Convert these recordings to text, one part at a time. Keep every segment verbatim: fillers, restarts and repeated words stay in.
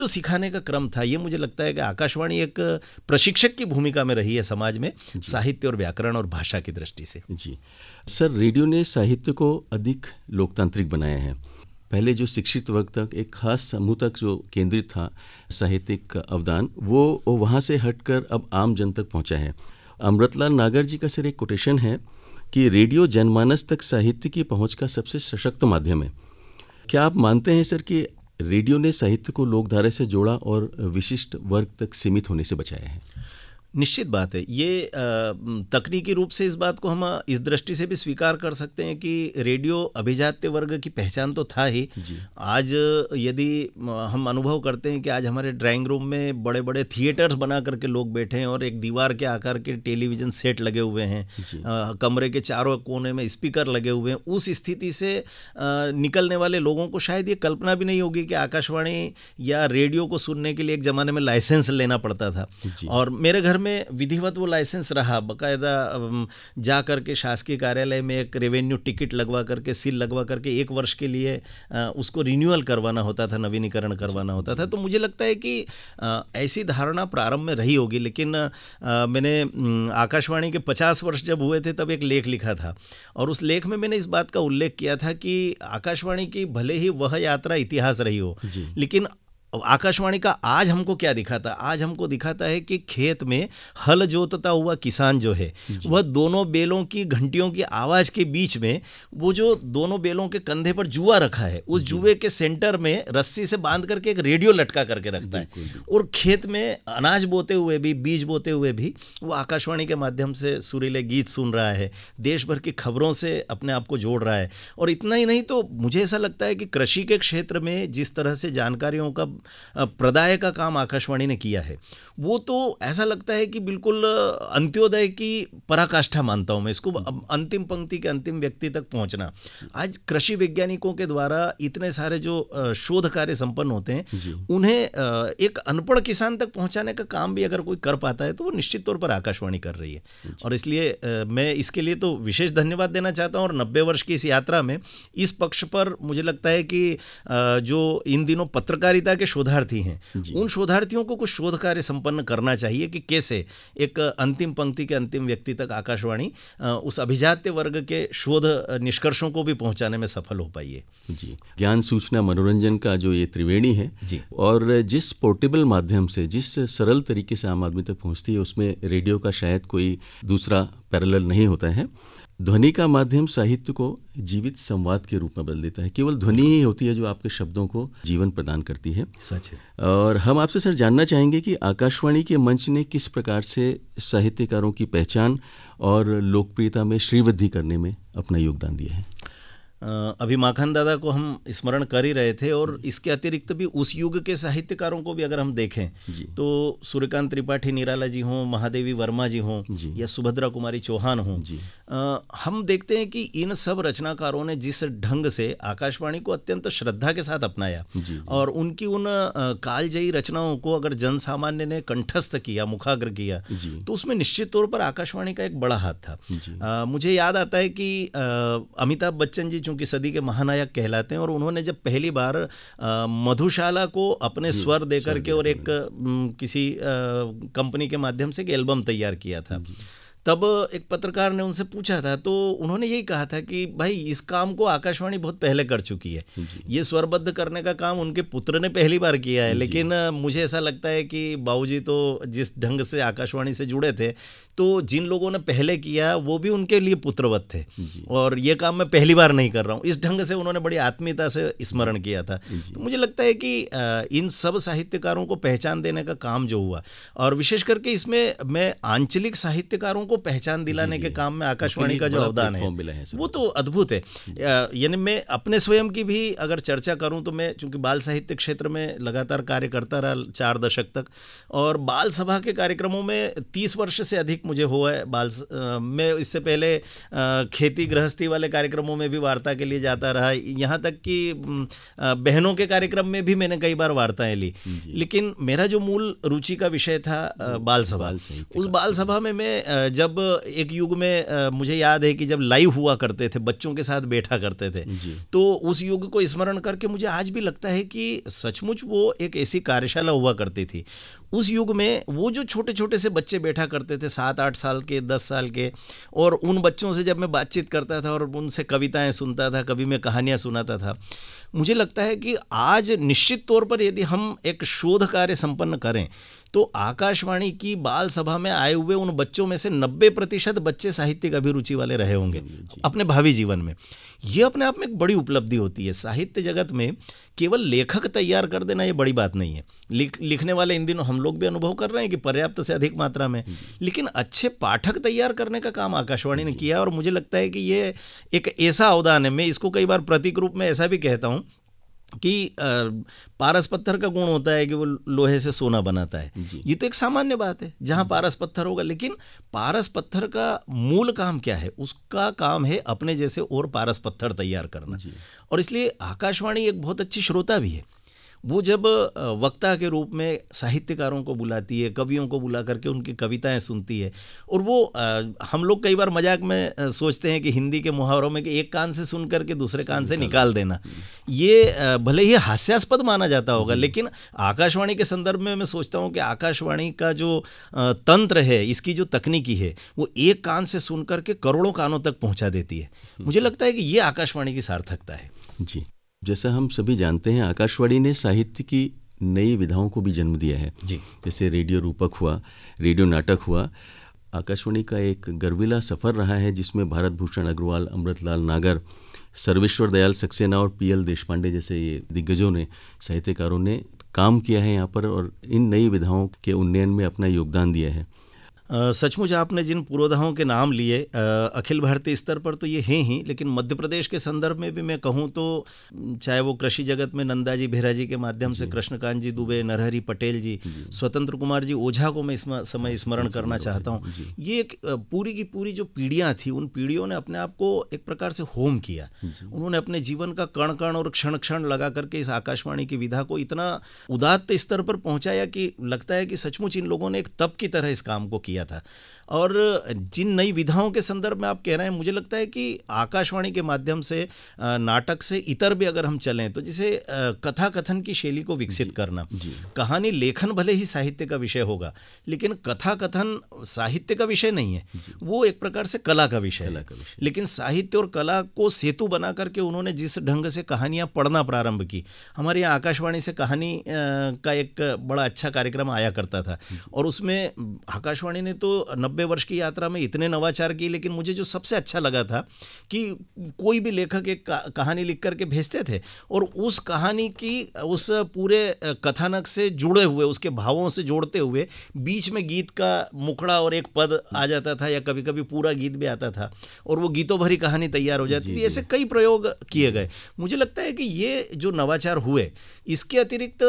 जो सिखाने का क्रम था, ये मुझे लगता है कि आकाशवाणी एक प्रशिक्षक की भूमिका में रही है समाज में, साहित्य और व्याकरण और भाषा की दृष्टि से। जी सर, रेडियो ने साहित्य को अधिक लोकतांत्रिक बनाया है। पहले जो शिक्षित वर्ग तक, एक खास समूह तक जो केंद्रित था साहित्यिक अवदान, वो वहाँ से हटकर अब आम जन तक पहुँचा है। अमृतलाल नागर जी का सर एक कोटेशन है कि रेडियो जनमानस तक साहित्य की पहुँच का सबसे सशक्त माध्यम है। क्या आप मानते हैं सर कि रेडियो ने साहित्य को लोकधारा से जोड़ा और विशिष्ट वर्ग तक सीमित होने से बचाया है? निश्चित बात है। ये तकनीकी रूप से इस बात को हम इस दृष्टि से भी स्वीकार कर सकते हैं कि रेडियो अभिजात्य वर्ग की पहचान तो था ही। आज यदि हम अनुभव करते हैं कि आज हमारे ड्राइंग रूम में बड़े बड़े थिएटर्स बना करके लोग बैठे हैं और एक दीवार के आकार के टेलीविज़न सेट लगे हुए हैं, कमरे के चारों कोने में स्पीकर लगे हुए हैं, उस स्थिति से निकलने वाले लोगों को शायद ये कल्पना भी नहीं होगी कि आकाशवाणी या रेडियो को सुनने के लिए एक ज़माने में लाइसेंस लेना पड़ता था। और मेरे घर में विधिवत वो लाइसेंस रहा, बाकायदा जा करके शासकीय कार्यालय में एक रेवेन्यू टिकट लगवा करके, सील लगवा करके एक वर्ष के लिए उसको रिन्यूअल करवाना होता था, नवीनीकरण करवाना होता था। तो मुझे लगता है कि ऐसी धारणा प्रारंभ में रही होगी, लेकिन मैंने आकाशवाणी के पचास वर्ष जब हुए थे तब एक लेख लिखा था और उस लेख में मैंने इस बात का उल्लेख किया था कि आकाशवाणी की भले ही वह यात्रा इतिहास रही हो, लेकिन आकाशवाणी का आज हमको क्या दिखाता, आज हमको दिखाता है कि खेत में हल जोतता हुआ किसान जो है वह दोनों बेलों की घंटियों की आवाज़ के बीच में वो जो दोनों बेलों के कंधे पर जुआ रखा है, उस जुए के सेंटर में रस्सी से बांध करके एक रेडियो लटका करके रखता है और खेत में अनाज बोते हुए भी, बीज बोते हुए भी वो आकाशवाणी के माध्यम से सुरीले गीत सुन रहा है, देश भर की खबरों से अपने आप को जोड़ रहा है। और इतना ही नहीं, तो मुझे ऐसा लगता है कि कृषि के क्षेत्र में जिस तरह से जानकारियों का प्रदाय का काम आकाशवाणी ने किया है, वो तो ऐसा लगता है कि बिल्कुल अंत्योदय की पराकाष्ठा मानता हूँ मैं इसको। अंतिम पंक्ति के अंतिम व्यक्ति तक पहुँचना, आज कृषि वैज्ञानिकों के द्वारा इतने सारे जो शोध कार्य संपन्न होते हैं, उन्हें एक अनपढ़ किसान तक पहुँचाने का काम भी अगर कोई कर पाता है तो वो निश्चित तौर पर आकाशवाणी कर रही है। और इसलिए मैं इसके लिए तो विशेष धन्यवाद देना चाहता हूँ। और नब्बे वर्ष की इस यात्रा में इस पक्ष पर मुझे लगता है कि जो इन दिनों पत्रकारिता के शोधार्थी हैं, उन शोधार्थियों को कुछ शोध कार्य संपन्न करना चाहिए कि कैसे एक अंतिम पंक्ति के अंतिम व्यक्ति तक आकाशवाणी उस अभिजात्य वर्ग के शोध निष्कर्षों को भी पहुंचाने में सफल हो पाई है। जी, ज्ञान सूचना मनोरंजन का जो ये त्रिवेणी है जी, और जिस पोर्टेबल माध्यम से, जिस सरल तरीके से आम आदमी तक पहुंचती है, उसमें रेडियो का शायद कोई दूसरा पैरेलल नहीं होता है। ध्वनि का माध्यम साहित्य को जीवित संवाद के रूप में बदल देता है। केवल ध्वनि ही होती है जो आपके शब्दों को जीवन प्रदान करती है। सच है। और हम आपसे सर जानना चाहेंगे कि आकाशवाणी के मंच ने किस प्रकार से साहित्यकारों की पहचान और लोकप्रियता में श्रीवृद्धि करने में अपना योगदान दिया है। अभी माखन दादा को हम स्मरण कर ही रहे थे और इसके अतिरिक्त भी उस युग के साहित्यकारों को भी अगर हम देखें तो सूर्यकांत त्रिपाठी निराला जी हों, महादेवी वर्मा जी हों या सुभद्रा कुमारी चौहान हों, हम देखते हैं कि इन सब रचनाकारों ने जिस ढंग से आकाशवाणी को अत्यंत श्रद्धा के साथ अपनाया और उनकी उन कालजयी रचनाओं को अगर जन सामान्य ने कंठस्थ किया, मुखाग्र किया, तो उसमें निश्चित तौर पर आकाशवाणी का एक बड़ा हाथ था। आ, मुझे याद आता है कि अमिताभ बच्चन जी चूंकि सदी के महानायक कहलाते हैं और उन्होंने जब पहली बार मधुशाला को अपने स्वर देकर के और एक किसी कंपनी के माध्यम से एक एल्बम तैयार किया था, तब एक पत्रकार ने उनसे पूछा था तो उन्होंने यही कहा था कि भाई इस काम को आकाशवाणी बहुत पहले कर चुकी है, ये स्वरबद्ध करने का काम उनके पुत्र ने पहली बार किया है। लेकिन मुझे ऐसा लगता है कि बाबूजी तो जिस ढंग से आकाशवाणी से जुड़े थे तो जिन लोगों ने पहले किया वो भी उनके लिए पुत्रवत थे और ये काम मैं पहली बार नहीं कर रहा हूँ, इस ढंग से उन्होंने बड़ी आत्मीयता से स्मरण किया था। तो मुझे लगता है कि इन सब साहित्यकारों को पहचान देने का काम जो हुआ और विशेष करके इसमें मैं आंचलिक साहित्यकारों को पहचान दिलाने के काम में आकाशवाणी का जो अवदान है वो तो अद्भुत है। यानी मैं अपने स्वयं की भी अगर चर्चा करूं तो मैं चूंकि बाल साहित्य क्षेत्र में लगातार कार्य करता रहा चार दशक तक और बाल सभा के कार्यक्रमों में तीस वर्ष से अधिक मुझे हुआ है। बाल मैं इससे पहले खेती गृहस्थी वाले कार्यक्रमों में भी वार्ता के लिए जाता रहा, यहाँ तक कि बहनों के कार्यक्रम में भी मैंने कई बार वार्ताएं ली। लेकिन मेरा जो मूल रुचि का विषय था बाल सभा, उस बाल सभा में मैं जब एक युग में आ, मुझे याद है कि जब लाइव हुआ करते थे, बच्चों के साथ बैठा करते थे, तो उस युग को स्मरण करके मुझे आज भी लगता है कि सचमुच वो एक ऐसी कार्यशाला हुआ करती थी। उस युग में वो जो छोटे छोटे से बच्चे बैठा करते थे, सात आठ साल के, दस साल के, और उन बच्चों से जब मैं बातचीत करता था और उनसे कविताएं सुनता था, कभी मैं कहानियां सुनाता था, मुझे लगता है कि आज निश्चित तौर पर यदि हम एक शोध कार्य संपन्न करें तो आकाशवाणी की बाल सभा में आए हुए उन बच्चों में से नब्बे प्रतिशत बच्चे साहित्यिक अभिरुचि वाले रहे होंगे अपने भावी जीवन में। ये अपने आप में एक बड़ी उपलब्धि होती है। साहित्य जगत में केवल लेखक तैयार कर देना ये बड़ी बात नहीं है। लिख, लिखने वाले इन दिनों हम लोग भी अनुभव कर रहे हैं कि पर्याप्त से अधिक मात्रा में, लेकिन अच्छे पाठक तैयार करने का काम आकाशवाणी ने किया। और मुझे लगता है कि ये एक ऐसा अवदान है, मैं इसको कई बार प्रतीक रूप में ऐसा भी कहता हूँ कि पारस पत्थर का गुण होता है कि वो लोहे से सोना बनाता है। ये तो एक सामान्य बात है जहाँ पारस पत्थर होगा, लेकिन पारस पत्थर का मूल काम क्या है? उसका काम है अपने जैसे और पारस पत्थर तैयार करना। और इसलिए आकाशवाणी एक बहुत अच्छी श्रोता भी है। वो जब वक्ता के रूप में साहित्यकारों को बुलाती है, कवियों को बुला करके उनकी कविताएं सुनती है, और वो आ, हम लोग कई बार मजाक में सोचते हैं कि हिंदी के मुहावरों में कि एक कान से सुन करके दूसरे कान से निकाल देना, ये भले ही हास्यास्पद माना जाता होगा, लेकिन आकाशवाणी के संदर्भ में मैं सोचता हूँ कि आकाशवाणी का जो तंत्र है, इसकी जो तकनीकी है, वो एक कान से सुन करके करोड़ों कानों तक पहुँचा देती है। मुझे लगता है कि ये आकाशवाणी की सार्थकता है। जी, जैसा हम सभी जानते हैं, आकाशवाणी ने साहित्य की नई विधाओं को भी जन्म दिया है। जी, जैसे रेडियो रूपक हुआ, रेडियो नाटक हुआ। आकाशवाणी का एक गर्विला सफ़र रहा है जिसमें भारत भूषण अग्रवाल, अमृतलाल नागर, सर्वेश्वर दयाल सक्सेना और पी एल देशपांडे जैसे ये दिग्गजों ने, साहित्यकारों ने काम किया है यहाँ पर और इन नई विधाओं के उन्नयन में अपना योगदान दिया है। Uh, सचमुच आपने जिन पुरोधाओं के नाम लिए uh, अखिल भारतीय स्तर पर तो ये हैं ही, लेकिन मध्य प्रदेश के संदर्भ में भी मैं कहूँ तो चाहे वो कृषि जगत में नंदाजी बेहरा जी के माध्यम से कृष्णकांत जी दुबे, नरहरि पटेल जी, स्वतंत्र कुमार जी ओझा को मैं इस समय स्मरण करना चाहता हूँ। ये एक पूरी की पूरी जो पीढ़ियाँ थी, उन पीढ़ियों ने अपने आप को एक प्रकार से होम किया। उन्होंने अपने जीवन का कण कण और क्षण क्षण लगा करके इस आकाशवाणी की विधा को इतना उदात्त स्तर पर पहुँचाया कि लगता है कि सचमुच इन लोगों ने एक तप की तरह इस काम को किया था। और जिन नई विधाओं के संदर्भ में आप कह रहे हैं, मुझे लगता है कि आकाशवाणी के माध्यम से नाटक से इतर भी अगर हम चलें तो जैसे कथा कथन की शैली को विकसित करना, कहानी लेखन भले ही साहित्य का विषय होगा, लेकिन कथा कथन साहित्य का विषय नहीं है, वो एक प्रकार से कला का विषय है। लेकिन साहित्य और कला को सेतु बना करके उन्होंने जिस ढंग से कहानियाँ पढ़ना प्रारंभ की, हमारे यहाँ आकाशवाणी से कहानी का एक बड़ा अच्छा कार्यक्रम आया करता था, और उसमें आकाशवाणी ने तो नब्बे वर्ष की यात्रा में इतने नवाचार किए, लेकिन मुझे जो सबसे अच्छा लगा था कि कोई भी लेखक एक कहानी लिख करके भेजते थे और उस कहानी की उस पूरे कथानक से जुड़े हुए, उसके भावों से जोड़ते हुए बीच में गीत का मुखड़ा और एक पद आ जाता था, या कभी कभी पूरा गीत भी आता था, और वो गीतों भरी कहानी तैयार हो जाती थी। ऐसे कई प्रयोग किए गए। मुझे लगता है कि ये जो नवाचार हुए, इसके अतिरिक्त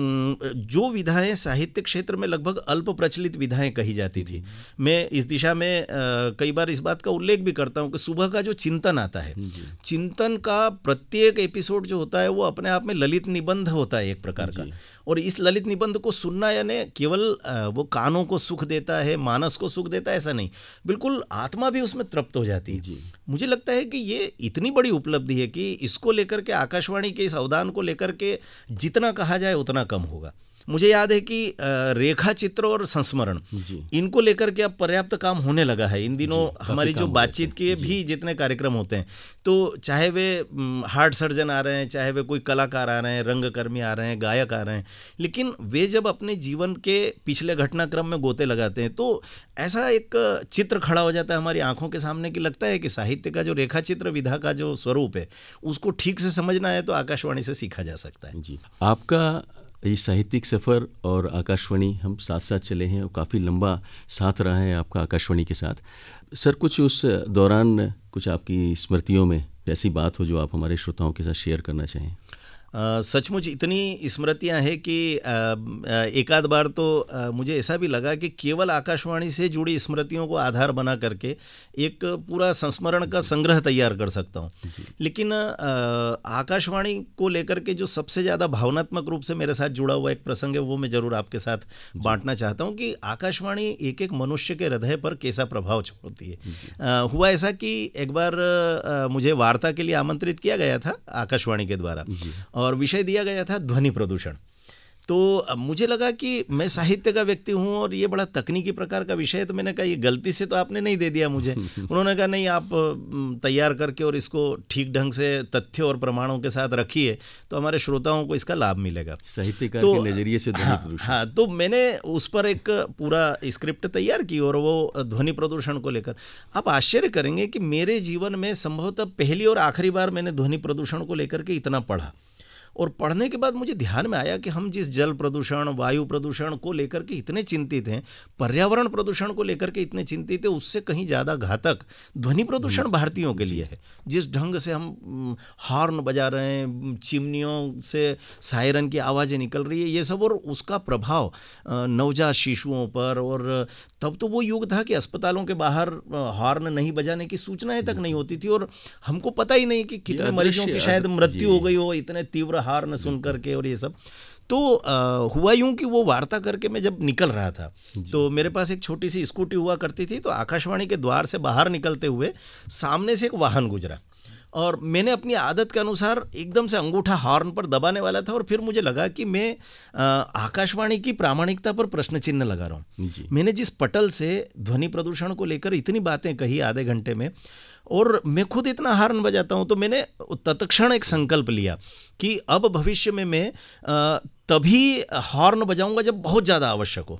जो विधाएं साहित्य क्षेत्र में लगभग अल्प प्रचलित विधाएं कही जाती थी, मैं इस दिशा में आ, कई बार इस बात का उल्लेख भी करता हूं कि सुबह का जो चिंतन आता है, चिंतन का प्रत्येक एपिसोड जो होता है वो अपने आप में ललित निबंध होता है एक प्रकार का, और इस ललित निबंध को सुनना यानी केवल आ, वो कानों को सुख देता है, मानस को सुख देता है, ऐसा नहीं, बिल्कुल आत्मा भी उसमें तृप्त हो जाती है। मुझे लगता है कि ये इतनी बड़ी उपलब्धि है कि इसको लेकर के, आकाशवाणी के इस अवदान को लेकर के जितना कहा जाए उतना कम होगा। मुझे याद है कि रेखा चित्र और संस्मरण, इनको लेकर के अब पर्याप्त काम होने लगा है इन दिनों। हमारी जो बातचीत के भी जितने कार्यक्रम होते हैं, तो चाहे वे हार्ट सर्जन आ रहे हैं, चाहे वे कोई कलाकार आ रहे हैं, रंगकर्मी आ रहे हैं, गायक आ रहे हैं, लेकिन वे जब अपने जीवन के पिछले घटनाक्रम में गोते लगाते हैं तो ऐसा एक चित्र खड़ा हो जाता है हमारी आंखों के सामने कि लगता है कि साहित्य का जो रेखा चित्र विधा का जो स्वरूप है, उसको ठीक से समझना है तो आकाशवाणी से सीखा जा सकता है। जी, आपका ये साहित्यिक सफ़र और आकाशवाणी, हम साथ साथ चले हैं और काफ़ी लंबा साथ रहा है आपका आकाशवाणी के साथ। सर, कुछ उस दौरान कुछ आपकी स्मृतियों में ऐसी बात हो जो आप हमारे श्रोताओं के साथ शेयर करना चाहें? सचमुच इतनी स्मृतियां हैं कि एक आध बार तो आ, मुझे ऐसा भी लगा कि केवल आकाशवाणी से जुड़ी स्मृतियों को आधार बना करके एक पूरा संस्मरण का संग्रह तैयार कर सकता हूं। लेकिन आ, आकाशवाणी को लेकर के जो सबसे ज़्यादा भावनात्मक रूप से मेरे साथ जुड़ा हुआ एक प्रसंग है वो मैं ज़रूर आपके साथ बांटना चाहता हूं कि आकाशवाणी एक एक मनुष्य के हृदय पर कैसा प्रभाव छोड़ती है। आ, हुआ ऐसा कि एक बार आ, मुझे वार्ता के लिए आमंत्रित किया गया था आकाशवाणी के द्वारा और विषय दिया गया था ध्वनि प्रदूषण। तो मुझे लगा कि मैं साहित्य का व्यक्ति हूँ और ये बड़ा तकनीकी प्रकार का विषय है, तो मैंने कहा ये गलती से तो आपने नहीं दे दिया मुझे। उन्होंने कहा नहीं, आप तैयार करके और इसको ठीक ढंग से तथ्यों और प्रमाणों के साथ रखिए तो हमारे श्रोताओं को इसका लाभ मिलेगा साहित्यकार तो, के नजरिए से। हाँ, हाँ, तो मैंने उस पर एक पूरा स्क्रिप्ट तैयार की और वो ध्वनि प्रदूषण को लेकर। आप आश्चर्य करेंगे कि मेरे जीवन में संभवतः पहली और आखिरी बार मैंने ध्वनि प्रदूषण को लेकर के इतना पढ़ा और पढ़ने के बाद मुझे ध्यान में आया कि हम जिस जल प्रदूषण, वायु प्रदूषण को लेकर के इतने चिंतित हैं, पर्यावरण प्रदूषण को लेकर के इतने चिंतित हैं, उससे कहीं ज़्यादा घातक ध्वनि प्रदूषण भारतीयों के लिए है। जिस ढंग से हम हॉर्न बजा रहे हैं, चिमनियों से सायरन की आवाज़ें निकल रही है, ये सब, और उसका प्रभाव नवजात शिशुओं पर। और तब तो वो युग था कि अस्पतालों के बाहर हॉर्न नहीं बजाने की सूचनाएं तक नहीं होती थी और हमको पता ही नहीं कि कितने मरीजों की शायद मृत्यु हो गई हो इतने तीव्र हार्न सुन करके और ये सब। तो आ, हुआ यूं कि वो वार्ता करके मैं जब निकल रहा था तो मेरे पास एक छोटी सी स्कूटी हुआ करती थी, तो आकाशवाणी के द्वार से बाहर निकलते हुए सामने से एक वाहन गुजरा और मैंने अपनी आदत के अनुसार एकदम से अंगूठा हॉर्न पर दबाने वाला था और फिर मुझे लगा कि मैं आ, आकाशवाणी की प्रामाणिकता पर प्रश्न चिन्ह लगा रहा हूँ। मैंने जिस पटल से ध्वनि प्रदूषण को लेकर इतनी बातें कही आधे घंटे में और मैं खुद इतना हॉर्न बजाता हूँ, तो मैंने तत्क्षण एक संकल्प लिया कि अब भविष्य में मैं तभी हॉर्न बजाऊंगा जब बहुत ज़्यादा आवश्यक हो।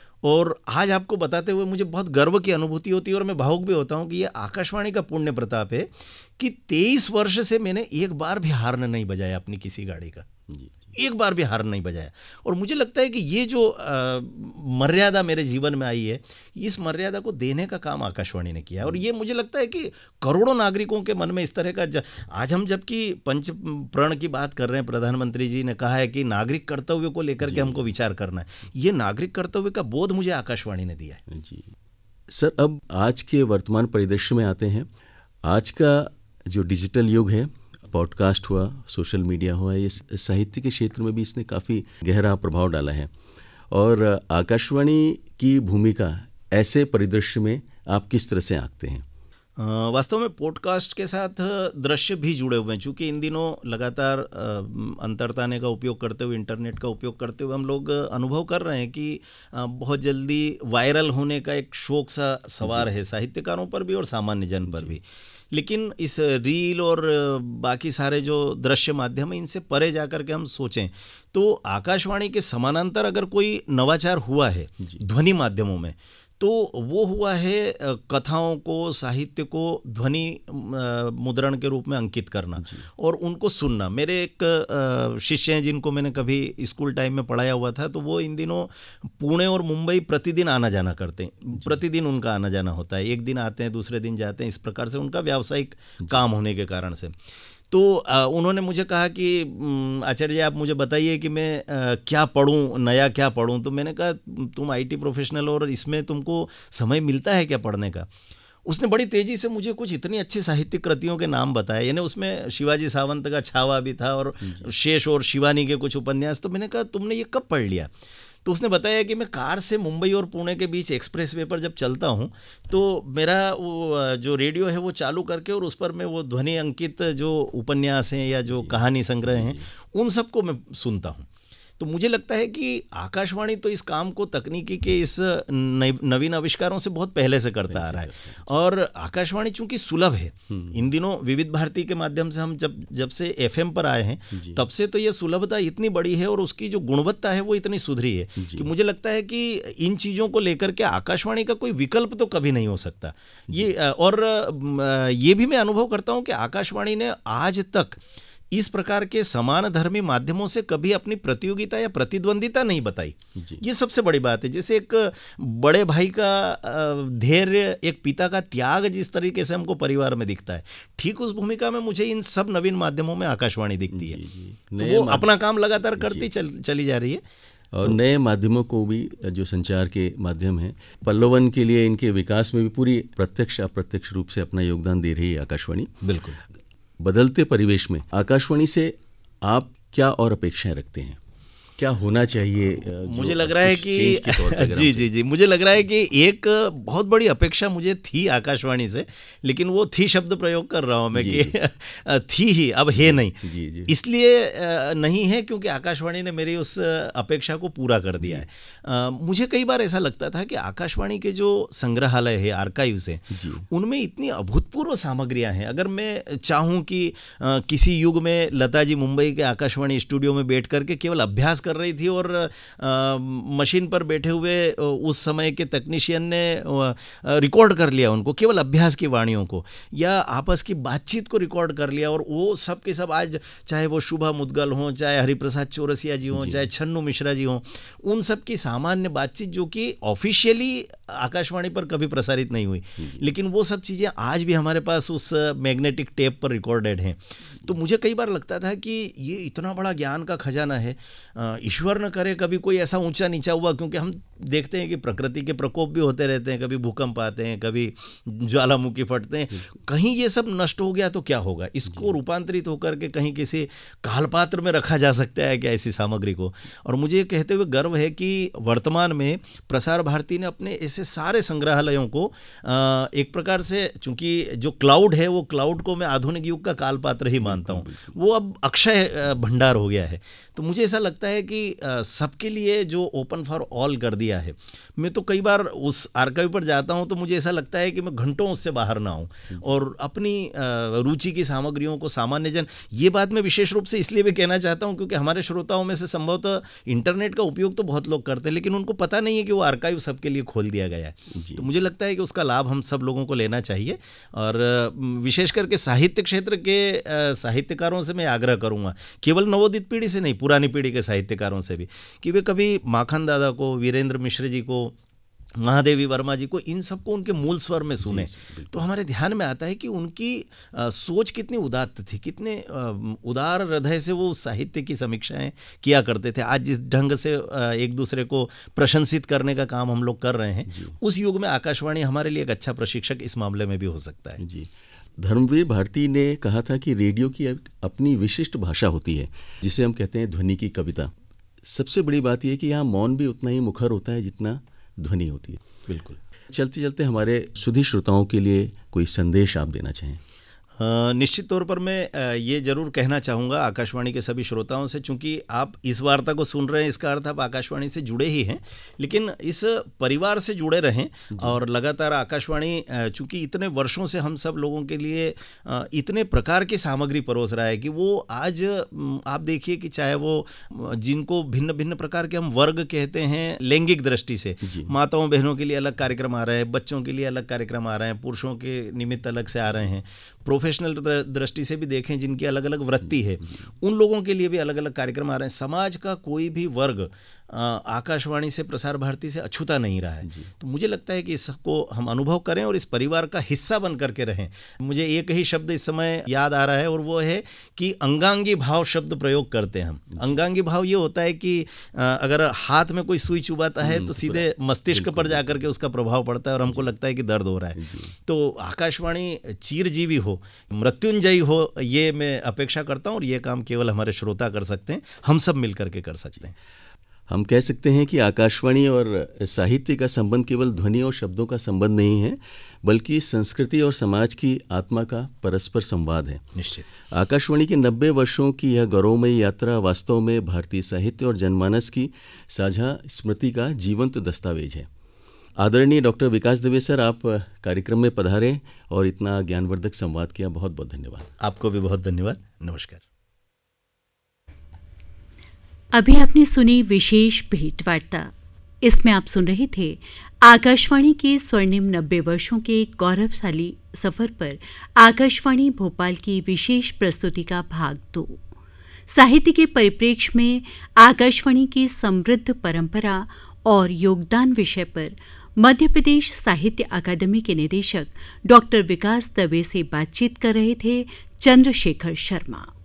और आज आपको बताते हुए मुझे बहुत गर्व की अनुभूति होती है और मैं भावुक भी होता हूँ कि ये आकाशवाणी का पुण्य प्रताप है कि तेईस वर्ष से मैंने एक बार भी हॉर्न नहीं बजाया अपनी किसी गाड़ी का, एक बार भी हॉर्न नहीं बजाया। और मुझे लगता है कि ये जो आ, मर्यादा मेरे जीवन में आई है, इस मर्यादा को देने का काम आकाशवाणी ने किया। और ये मुझे लगता है कि करोड़ों नागरिकों के मन में इस तरह का ज... आज हम जबकि पंच प्रण की बात कर रहे हैं, प्रधानमंत्री जी ने कहा है कि नागरिक कर्तव्य को लेकर के हमको विचार करना है, ये नागरिक कर्तव्य का बोध मुझे आकाशवाणी ने दिया है। जी सर, अब आज के वर्तमान परिदृश्य में आते हैं। आज का जो डिजिटल युग है, पॉडकास्ट हुआ, सोशल मीडिया हुआ, ये साहित्य के क्षेत्र में भी इसने काफ़ी गहरा प्रभाव डाला है। और आकाशवाणी की भूमिका ऐसे परिदृश्य में आप किस तरह से आंकते हैं? वास्तव में पॉडकास्ट के साथ दृश्य भी जुड़े हुए हैं, चूँकि इन दिनों लगातार अंतरताने का उपयोग करते हुए, इंटरनेट का उपयोग करते हुए हम लोग अनुभव कर रहे हैं कि बहुत जल्दी वायरल होने का एक शौक सा सवार है साहित्यकारों पर भी और सामान्य जन पर भी। लेकिन इस रील और बाकी सारे जो दृश्य माध्यम है, इनसे परे जाकर के हम सोचें तो आकाशवाणी के समानांतर अगर कोई नवाचार हुआ है ध्वनि माध्यमों में, तो वो हुआ है कथाओं को, साहित्य को ध्वनि मुद्रण के रूप में अंकित करना और उनको सुनना। मेरे एक शिष्य हैं जिनको मैंने कभी स्कूल टाइम में पढ़ाया हुआ था, तो वो इन दिनों पुणे और मुंबई प्रतिदिन आना जाना करते हैं, प्रतिदिन उनका आना जाना होता है, एक दिन आते हैं दूसरे दिन जाते हैं, इस प्रकार से उनका व्यावसायिक काम होने के कारण से। तो आ, उन्होंने मुझे कहा कि आचार्य जी आप मुझे बताइए कि मैं आ, क्या पढ़ूं, नया क्या पढ़ूं। तो मैंने कहा तुम आईटी प्रोफेशनल और इसमें तुमको समय मिलता है क्या पढ़ने का? उसने बड़ी तेज़ी से मुझे कुछ इतनी अच्छी साहित्यिक कृतियों के नाम बताए, यानी उसमें शिवाजी सावंत का छावा भी था और शेष और शिवानी के कुछ उपन्यास। तो मैंने कहा तुमने ये कब पढ़ लिया? तो उसने बताया कि मैं कार से मुंबई और पुणे के बीच एक्सप्रेस वे पर जब चलता हूँ तो मेरा वो जो रेडियो है वो चालू करके और उस पर मैं वो ध्वनि अंकित जो उपन्यास हैं या जो कहानी संग्रह हैं उन सबको मैं सुनता हूँ। तो मुझे लगता है कि आकाशवाणी तो इस काम को तकनीकी के इस नवीन आविष्कारों से बहुत पहले से करता आ रहा है। और आकाशवाणी चूंकि सुलभ है, इन दिनों विविध भारती के माध्यम से हम जब जब से एफएम पर आए हैं तब से तो ये सुलभता इतनी बड़ी है और उसकी जो गुणवत्ता है वो इतनी सुधरी है कि मुझे लगता है कि इन चीज़ों को लेकर के आकाशवाणी का कोई विकल्प तो कभी नहीं हो सकता। ये और ये भी मैं अनुभव करता हूँ कि आकाशवाणी ने आज तक इस प्रकार के समान धर्मी माध्यमों से कभी अपनी प्रतियोगिता या प्रतिद्वंदिता नहीं बताई। ये सबसे बड़ी बात है। जैसे एक बड़े भाई का धैर्य, एक पिता का त्याग जिस तरीके से हमको परिवार में दिखता है, ठीक उस भूमिका में मुझे इन सब नवीन माध्यमों में आकाशवाणी दिखती है। तो वो अपना काम लगातार करती चल, चली जा रही है। और तो नए माध्यमों को भी, जो संचार के माध्यम हैं, पल्लवन के लिए इनके विकास में भी पूरी प्रत्यक्ष अप्रत्यक्ष रूप से अपना योगदान दे रही है आकाशवाणी। बिल्कुल। बदलते परिवेश में आकाशवाणी से आप क्या और अपेक्षाएं रखते हैं? क्या होना चाहिए? मुझे लग रहा है कि जी जी जी मुझे लग रहा है कि एक बहुत बड़ी अपेक्षा मुझे थी आकाशवाणी से, लेकिन वो थी शब्द प्रयोग कर रहा हूँ मैं कि थी ही, अब है नहीं। जी जी। इसलिए नहीं है क्योंकि आकाशवाणी ने मेरी उस अपेक्षा को पूरा कर दिया है। मुझे कई बार ऐसा लगता था कि आकाशवाणी के जो संग्रहालय है, आर्काइव्स हैं, उनमें इतनी अभूतपूर्व सामग्रियाँ हैं। अगर मैं चाहूँ कि किसी युग में लता जी मुंबई के आकाशवाणी स्टूडियो में बैठ करके केवल अभ्यास कर रही थी और आ, मशीन पर बैठे हुए उस समय के तकनीशियन ने रिकॉर्ड कर लिया उनको, केवल अभ्यास की वाणियों को, या आपस की बातचीत को रिकॉर्ड कर लिया, और वो सब के सब आज चाहे वो शुभा मुद्गल हों, चाहे हरिप्रसाद चौरसिया जी हों, चाहे छन्नू मिश्रा जी हों, उन सब की सामान्य बातचीत जो कि ऑफिशियली आकाशवाणी पर कभी प्रसारित नहीं हुई, लेकिन वो सब चीज़ें आज भी हमारे पास उस मैग्नेटिक टेप पर रिकॉर्डेड हैं। तो मुझे कई बार लगता था कि ये इतना बड़ा ज्ञान का खजाना है, ईश्वर न करे कभी कोई ऐसा ऊंचा नीचा हुआ, क्योंकि हम देखते हैं कि प्रकृति के प्रकोप भी होते रहते हैं, कभी भूकंप आते हैं, कभी ज्वालामुखी फटते हैं, कहीं ये सब नष्ट हो गया तो क्या होगा? इसको रूपांतरित होकर के कहीं किसी कालपात्र में रखा जा सकता है क्या ऐसी सामग्री को? और मुझे ये कहते हुए गर्व है कि वर्तमान में प्रसार भारती ने अपने ऐसे सारे संग्रहालयों को एक प्रकार से, चूंकि जो क्लाउड है वो क्लाउड को मैं आधुनिक युग का कालपात्र ही मानता हूँ, वो अब अक्षय भंडार हो गया है। तो मुझे ऐसा लगता है कि सबके लिए जो ओपन फॉर ऑल कर दिया है, मैं तो कई बार उस आर्काइव पर जाता हूं तो मुझे ऐसा लगता है कि मैं घंटों उससे बाहर ना आऊं और अपनी रुचि की सामग्रियों को सामान्य जन, ये बात मैं विशेष रूप से इसलिए भी कहना चाहता हूं क्योंकि हमारे श्रोताओं में से संभवतः इंटरनेट का उपयोग तो बहुत लोग करते हैं, लेकिन उनको पता नहीं है कि वो आर्काइव सबके लिए खोल दिया गया है। तो मुझे लगता है कि उसका लाभ हम सब लोगों को लेना चाहिए, और विशेष करके साहित्य क्षेत्र के साहित्यकारों से मैं आग्रह करूंगा, केवल नवोदित पीढ़ी से नहीं, पुरानी पीढ़ी के साहित्यकारों से भी, कि वे कभी माखन दादा को, वीरेंद्र मिश्र जी को, महादेवी वर्मा जी को, इन सबको उनके मूल स्वर में सुने, तो हमारे ध्यान में आता है कि उनकी आ, सोच कितनी उदात्त थी, कितने आ, उदार हृदय से वो साहित्य की समीक्षाएं किया करते थे। आज जिस ढंग से आ, एक दूसरे को प्रशंसित करने का काम हम लोग कर रहे हैं, उस युग में आकाशवाणी हमारे लिए एक अच्छा प्रशिक्षक इस मामले में भी हो सकता है। जी। धर्मवीर भारती ने कहा था कि रेडियो की अपनी विशिष्ट भाषा होती है, जिसे हम कहते हैं ध्वनि की कविता। सबसे बड़ी बात यह कि यहाँ मौन भी उतना ही मुखर होता है जितना ध्वनि होती है। बिल्कुल। चलते चलते हमारे सुधी श्रोताओं के लिए कोई संदेश आप देना चाहें? निश्चित तौर पर मैं ये जरूर कहना चाहूँगा आकाशवाणी के सभी श्रोताओं से, चूंकि आप इस वार्ता को सुन रहे हैं इसका अर्थ आप आकाशवाणी से जुड़े ही हैं, लेकिन इस परिवार से जुड़े रहें और लगातार आकाशवाणी, चूंकि इतने वर्षों से हम सब लोगों के लिए इतने प्रकार की सामग्री परोस रहा है कि वो आज आप देखिए कि चाहे वो जिनको भिन्न भिन्न प्रकार के हम वर्ग कहते हैं लैंगिक दृष्टि से, माताओं बहनों के लिए अलग कार्यक्रम आ रहे हैं, बच्चों के लिए अलग कार्यक्रम आ रहे हैं, पुरुषों के निमित्त अलग से आ रहे हैं, प्रोफेशनल दृष्टि से भी देखें जिनकी अलग अलग वृत्ति है उन लोगों के लिए भी अलग अलग कार्यक्रम आ रहे हैं। समाज का कोई भी वर्ग आकाशवाणी से, प्रसार भारती से अछूता नहीं रहा है। तो मुझे लगता है कि इसको हम अनुभव करें और इस परिवार का हिस्सा बन करके रहें। मुझे एक ही शब्द इस समय याद आ रहा है और वो है कि अंगांगी भाव शब्द प्रयोग करते हैं हम। अंगांगी भाव ये होता है कि अगर हाथ में कोई सुई चुभाता है तो सीधे मस्तिष्क पर जाकर के उसका प्रभाव पड़ता है और हमको लगता है कि दर्द हो रहा है। तो आकाशवाणी चिरजीवी हो, मृत्युंजयी हो, ये मैं अपेक्षा करता हूँ और ये काम केवल हमारे श्रोता कर सकते हैं, हम सब मिल करके कर सकते हैं। हम कह सकते हैं कि आकाशवाणी और साहित्य का संबंध केवल ध्वनि और शब्दों का संबंध नहीं है, बल्कि संस्कृति और समाज की आत्मा का परस्पर संवाद है। निश्चित। आकाशवाणी के नब्बे वर्षों की यह गौरवमयी यात्रा वास्तव में भारतीय साहित्य और जनमानस की साझा स्मृति का जीवंत दस्तावेज है। आदरणीय डॉक्टर विकास दवे सर, आप कार्यक्रम में पधारे और इतना ज्ञानवर्धक संवाद किया, बहुत बहुत धन्यवाद। आपको भी बहुत धन्यवाद। नमस्कार। अभी आपने सुनी विशेष भेंट वार्ता। इसमें आप सुन रहे थे आकाशवाणी के स्वर्णिम नब्बे वर्षों के गौरवशाली सफर पर आकाशवाणी भोपाल की विशेष प्रस्तुति का भाग दो। साहित्य के परिप्रेक्ष्य में आकाशवाणी की समृद्ध परंपरा और योगदान विषय पर मध्य प्रदेश साहित्य अकादमी के निदेशक डॉक्टर विकास दवे से बातचीत कर रहे थे चंद्रशेखर शर्मा।